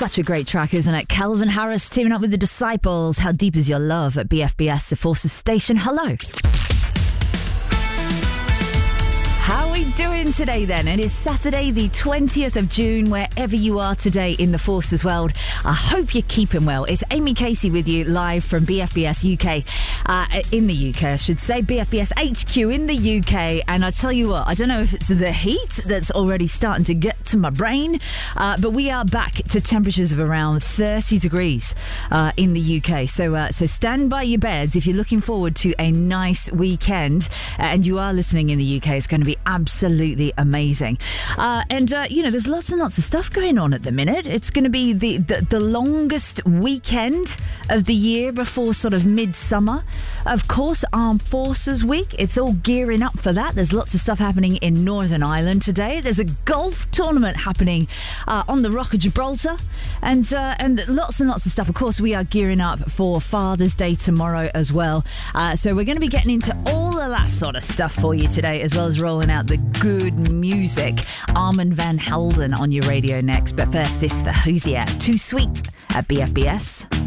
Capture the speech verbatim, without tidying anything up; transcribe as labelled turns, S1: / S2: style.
S1: Such a great track, isn't it? Calvin Harris teaming up with the Disciples. How Deep Is Your Love at B F B S, the Forces Station. Hello. How are we doing today then? It is Saturday the twentieth of June, wherever you are today in the Forces world. I hope you're keeping well. It's Amy Casey with you live from B F B S U K, uh, in the U K I should say, B F B S H Q in the U K. And I tell you what, I don't know if it's the heat that's already starting to get to my brain, uh, but we are back to temperatures of around thirty degrees uh, in the U K. So, uh, so stand by your beds if you're looking forward to a nice weekend, uh, and you are listening in the U K. It's going to be absolutely amazing. Uh, and, uh, you know, there's lots and lots of stuff going on at the minute. It's going to be the, the, the longest weekend of the year before sort of midsummer. Of course, Armed Forces Week. It's all gearing up for that. There's lots of stuff happening in Northern Ireland today. There's a golf tournament happening uh, on the Rock of Gibraltar. And, uh, and lots and lots of stuff. Of course, we are gearing up for Father's Day tomorrow as well. Uh, so we're going to be getting into all of that sort of stuff for you today, as well as rolling out the good music. Armand Van Helden on your radio next. But first, this for Who's Here? Too Sweet at B F B S.